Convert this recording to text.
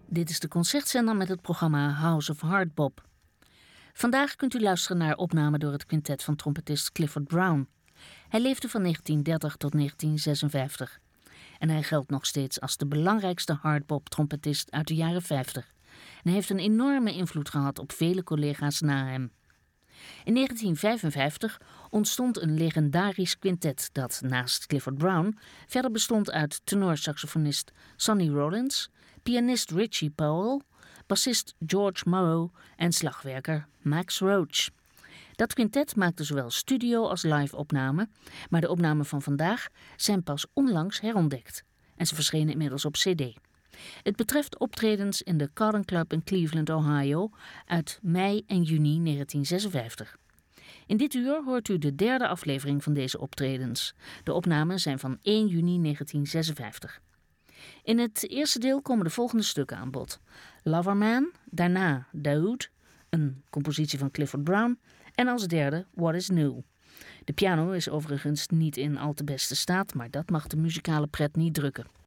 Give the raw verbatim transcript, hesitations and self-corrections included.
Dit is de Concertzender met het programma House of Hardbop. Vandaag kunt u luisteren naar opnamen door het quintet van trompetist Clifford Brown. Hij leefde van negentien dertig tot negentien zesenvijftig. En hij geldt nog steeds als de belangrijkste hardbop-trompetist uit de jaren vijftig. En hij heeft een enorme invloed gehad op vele collega's na hem. In negentien vijfenvijftig ontstond een legendarisch quintet dat naast Clifford Brown verder bestond uit tenorsaxofonist Sonny Rollins, pianist Richie Powell, bassist George Morrow en slagwerker Max Roach. Dat quintet maakte zowel studio- als live-opnamen, maar de opnamen van vandaag zijn pas onlangs herontdekt en ze verschenen inmiddels op cd. Het betreft optredens in de Cotton Club in Cleveland, Ohio uit mei en juni negentien zesenvijftig. In dit uur hoort u de derde aflevering van deze optredens. De opnamen zijn van één juni negentien zesenvijftig. In het eerste deel komen de volgende stukken aan bod. Loverman, daarna Daoud, een compositie van Clifford Brown en als derde What is New. De piano is overigens niet in al te beste staat, maar dat mag de muzikale pret niet drukken.